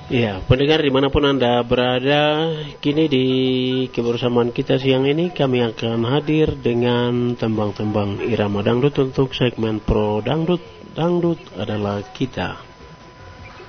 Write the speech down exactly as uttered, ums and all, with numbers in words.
Ya, pendengar dimanapun Anda berada, kini di kebersamaan kita siang ini kami akan hadir dengan tembang-tembang irama dangdut untuk segmen Pro Dangdut. Dangdut adalah kita.